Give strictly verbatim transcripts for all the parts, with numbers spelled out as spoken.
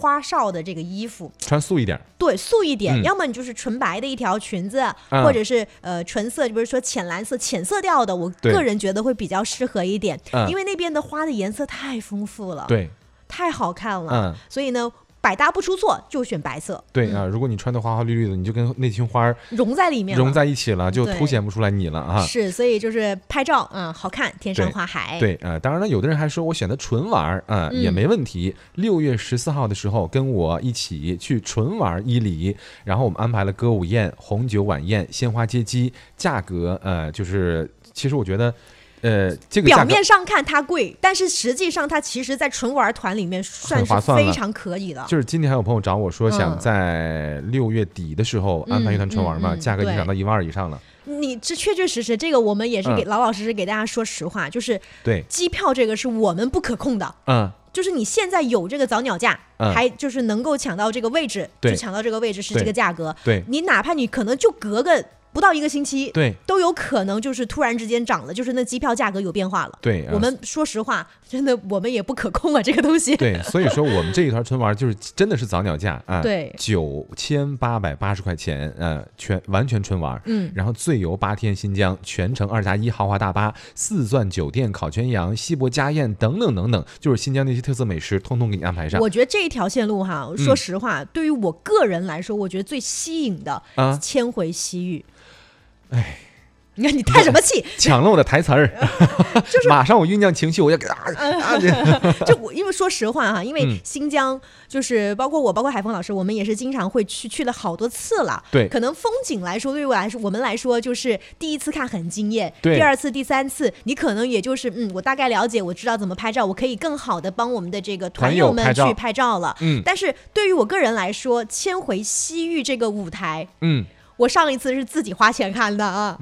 花哨的这个衣服， 穿素一点， 对，素一点、 嗯、 要么你就是纯白的一条裙子、嗯、或者是呃纯色，比如说浅蓝色浅色调的，我个人觉得会比较适合一点、嗯、因为那边的花的颜色太丰富了， 对， 太好看了、 嗯、 所以呢百搭不出错，就选白色。 对啊、嗯，如果你穿的花花绿绿的，你就跟那群花融在里面， 融在一起了，就凸显不出来你了啊。 是，所以就是拍照，嗯，好看，天山花海。 对啊、呃，当然了，有的人还说我选的纯玩啊、呃嗯，也没问题。六月十四号的时候，跟我一起去纯玩伊犁，然后我们安排了歌舞宴、红酒晚宴、鲜花接机，价格呃，就是其实我觉得。呃，这个表面上看它贵，但是实际上它其实在纯玩团里面算是非常可以的。 就是今天还有朋友找我说，想在六月底的时候安排一团纯玩嘛，嗯嗯嗯、价格已经涨到一万二以上了。 你这确确实实，这个我们也是给、嗯、老老实实给大家说实话，就是对机票这个是我们不可控的。 嗯。 就是你现在有这个早鸟价、嗯，还就是能够抢到这个位置，就抢到这个位置是这个价格。 对， 你哪怕你可能就隔个不到一个星期， 对， 都有可能就是突然之间涨了，就是那机票价格有变化了。 对， 我们说实话，真的我们也不可控啊，这个东西。 对，所以说我们这一团纯玩就是真的是早鸟价啊， 对， 九千八百八十块钱，呃，全完全纯玩， 嗯， 然后最游八天新疆，全程二加一豪华大巴，四钻酒店、烤全羊、西伯家宴等等等等，就是新疆那些特色美食，通通给你安排上。 我觉得这一条线路哈，说实话，嗯、对于我个人来说，我觉得最吸引的啊，千回西域。 哎， 你看你叹什么气？ 抢了我的台词儿，就是马上我酝酿情绪，我要给啊啊！就我因为说实话哈，因为新疆就是包括我，包括海峰老师，我们也是经常会去，去了好多次了。 对， 可能风景来说，对于我来说，我们来说就是第一次看很惊艳， 对， 第二次、第三次，你可能也就是嗯，我大概了解，我知道怎么拍照，我可以更好的帮我们的这个团友们去拍照了。 嗯， 但是对于我个人来说，千回西域这个舞台， 嗯。 我上一次是自己花钱看的啊，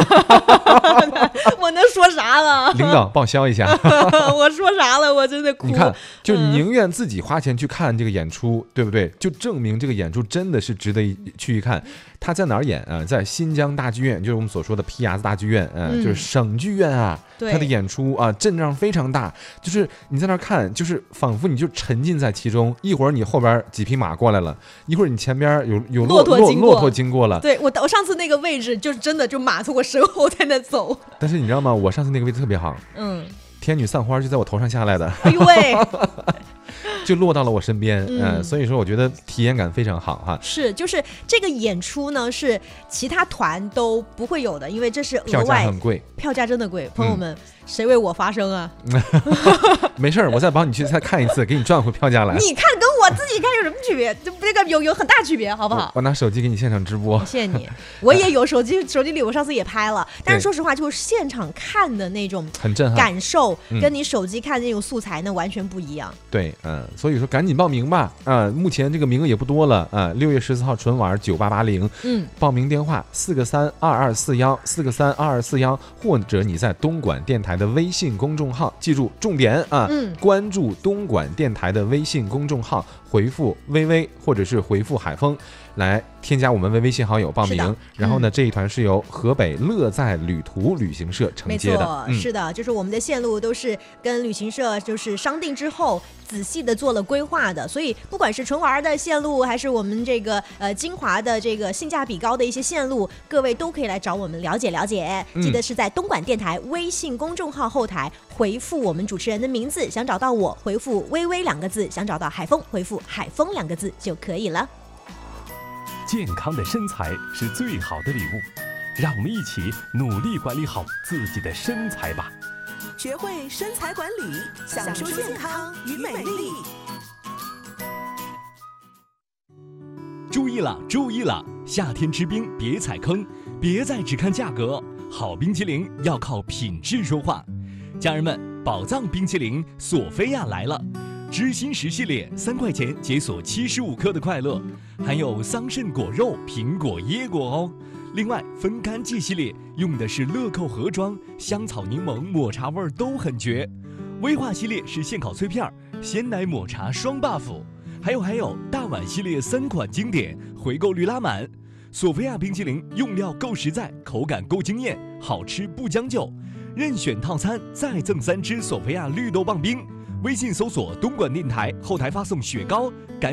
我能说啥了？ 领导报销一下。 我说啥了？我真的哭。 你看，就宁愿自己花钱去看这个演出，嗯、对不对？就证明这个演出真的是值得去一看。他在哪儿演啊？在新疆大剧院，就是我们所说的皮牙子大剧院，呃、嗯，就是省剧院啊。他的演出啊，阵仗非常大，就是你在那儿看，就是仿佛你就沉浸在其中。一会儿你后边几匹马过来了，一会儿你前边有有骆驼经过骆驼经过了。 对我，我上次那个位置就真的就马从我身后在那走。 但是你知道吗？我上次那个位置特别好，嗯，天女散花就在我头上下来的。 哎呦喂！ 就落到了我身边，嗯、呃，所以说我觉得体验感非常好哈。 是，就是这个演出呢，是其他团都不会有的，因为这是额外， 票价很贵， 票价真的贵，朋友们。嗯，谁为我发声啊？ 没事儿，我再帮你去再看一次，给你赚回票价来。 你看跟我自己看有什么区别？这这个有有很大区别，好不好？ 我, 我拿手机给你现场直播。 谢谢你，我也有手机，手机里我上次也拍了，但是说实话，就是现场看的那种很震撼感受，跟你手机看的那种素材呢完全不一样。 对，嗯、呃，所以说赶紧报名吧，啊、呃，目前这个名额也不多了啊，六、呃、月十四号纯玩九八八零，嗯，报名电话四个三二二四幺四个三二二四幺，或者你在东莞电台的微信公众号，记住重点啊，嗯，关注东莞电台的微信公众号，回复微微或者是回复海峰来添加我们为微信好友报名。然后呢、嗯，这一团是由河北乐在旅途旅行社承接的。 没错、嗯，是的，就是我们的线路都是跟旅行社就是商定之后仔细的做了规划的，所以不管是纯玩的线路，还是我们这个呃精华的这个性价比高的一些线路，各位都可以来找我们了解了解。记得是在东莞电台微信公众号后台回复我们主持人的名字，想找到我回复微微两个字，想找到海峰回复海峰两个字就可以了。 健康的身材是最好的礼物，让我们一起努力管理好自己的身材吧。 学会身材管理，享受健康与美丽。 注意了，注意了！夏天吃冰别踩坑，别再只看价格，好冰淇淋要靠品质说话。家人们，宝藏冰淇淋索菲亚来了！知心食系列三块钱解锁七十五克的快乐，含有桑葚果肉、苹果、椰果哦。另外，分干剂系列用的是乐扣盒装，香草、柠檬、抹茶味都很绝。威化系列是现烤脆片，鲜奶抹茶双 buff。还有还有，大碗系列三款经典，回购率拉满。索菲亚冰淇淋用料够实在，口感够惊艳，好吃不将就。任选套餐再赠三支索菲亚绿豆棒冰。微信搜索东莞电台，后台发送雪糕。